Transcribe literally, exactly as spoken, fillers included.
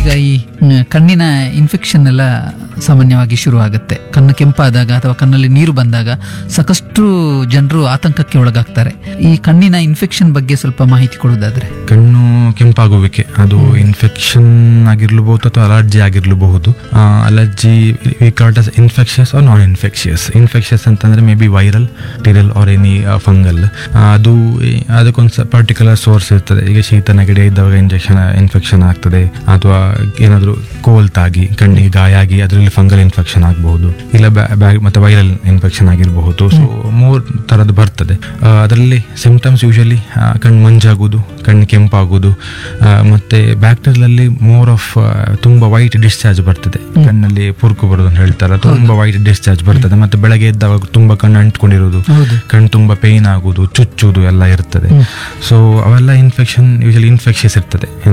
ಈ ಮ್, ಕಣ್ಣಿನ ಇನ್ಫೆಕ್ಷನ್ ಎಲ್ಲ ಸಾಮಾನ್ಯವಾಗಿ ಶುರು ಆಗುತ್ತೆ. ಕಣ್ಣು ಕೆಂಪಾದಾಗ ಅಥವಾ ಕಣ್ಣಲ್ಲಿ ನೀರು ಬಂದಾಗ ಸಾಕಷ್ಟು ಜನರು ಆತಂಕಕ್ಕೆ ಒಳಗಾಗ್ತಾರೆ. ಈ ಕಣ್ಣಿನ ಇನ್ಫೆಕ್ಷನ್ ಬಗ್ಗೆ ಸ್ವಲ್ಪ ಮಾಹಿತಿ ಕೊಡೋದಾದ್ರೆ. ಕಣ್ಣು ಕೆಂಪಾಗುವಿಕೆ ಅದು ಇನ್ಫೆಕ್ಷನ್ ಆಗಿರ್ಲಬಹುದು ಅಥವಾ ಅಲರ್ಜಿ ಆಗಿರ್ಲಬಹುದು. ಅಲರ್ಜಿ ಇನ್ಫೆಕ್ಷಿಯಸ್ ಆರ್ ನಾನ್ ಇನ್ಫೆಕ್ಷಿಯಸ್. ಇನ್ಫೆಕ್ಷಿಯಸ್ ಅಂತಂದ್ರೆ may be viral, ಟಿರಲ್ R any fungal. ಅದು ಅದಕ್ಕೊಂದು ಪರ್ಟಿಕ್ಯುಲರ್ ಸೋರ್ಸ್ ಇರ್ತದೆ. ಈಗ ಶೀತ ನೆಗಡಿ ಇದ್ದಾಗ ಇಂಜೆಕ್ಷನ್ ಇನ್ಫೆಕ್ಷನ್ ಆಗ್ತದೆ, ಅಥವಾ ಏನಾದರೂ ಕೋಲ್ತಾಗಿ ಕಣ್ಣಿಗೆ ಗಾಯ ಆಗಿ ಅದರಲ್ಲಿ ಫಂಗಲ್ ಇನ್ಫೆಕ್ಷನ್ ಆಗಬಹುದು, ಇಲ್ಲ ಮತ್ತೆ ವೈರಲ್ ಇನ್ಫೆಕ್ಷನ್ ಆಗಿರಬಹುದು. ಸೊ ಮೂರ್ ತರದ್ದು ಬರ್ತದೆ. ಅದರಲ್ಲಿ ಸಿಂಪ್ಟಮ್ಸ್ ಯೂಶಲಿ ಕಣ್ಣು ಮಂಜಾಗುವುದು, ಕಣ್ಣು ಕೆಂಪಾಗುವುದು, ಮತ್ತೆ ಬ್ಯಾಕ್ಟೀರಿಯಲ್ ಮೋರ್ ಆಫ್ ತುಂಬಾ ವೈಟ್ ಡಿಸ್ಚಾರ್ಜ್ ಬರ್ತದೆ. ಕಣ್ಣಲ್ಲಿ ಪುರ್ಕು ಬರೋದು ಅಂತ ಹೇಳ್ತಾರೆ, ತುಂಬಾ ವೈಟ್ ಡಿಸ್ಚಾರ್ಜ್ ಬರ್ತದೆ. ಮತ್ತೆ ಬೆಳಗ್ಗೆ ಎದ್ದಾಗ ತುಂಬಾ ಕಣ್ಣು ಅಂಟ್ಕೊಂಡಿರೋದು, ಕಣ್ಣು ತುಂಬಾ ಪೇನ್ ಆಗುದು, ಚುಚ್ಚುವುದು ಎಲ್ಲ ಇರ್ತದೆ. ಸೊ ಅವೆಲ್ಲ ಇನ್ಫೆಕ್ಷನ್ ಯೂಶಲಿ ಇನ್ಫೆಕ್ಷಸ್ ಇರ್ತದೆ.